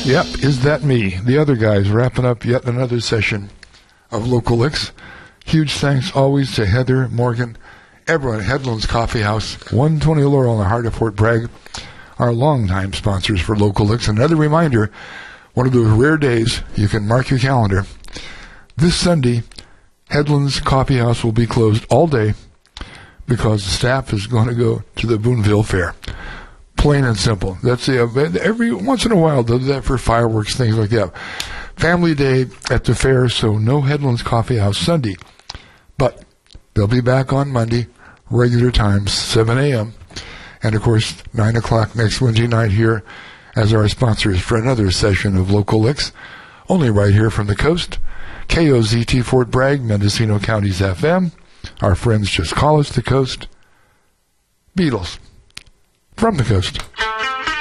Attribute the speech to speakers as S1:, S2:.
S1: Yep, is that me? The other guys wrapping up yet another session of Local Licks. Huge thanks always to Heather, Morgan, everyone at Headlands Coffee House, 120 Laurel in the heart of Fort Bragg, our longtime sponsors for Local Licks. Another reminder, one of those rare days you can mark your calendar. This Sunday, Headlands Coffee House will be closed all day because the staff is going to go to the Boonville Fair. Plain and simple. That's every once in a while they'll do that for fireworks, things like that. Family day at the fair, so no Headlands Coffee House Sunday. But they'll be back on Monday, regular times, 7 a.m. And, of course, 9 o'clock next Wednesday night here as our sponsors for another session of Local Licks, only right here from the coast. KOZT Fort Bragg, Mendocino County's FM. Our friends just call us the coast. Beatles. From the coast.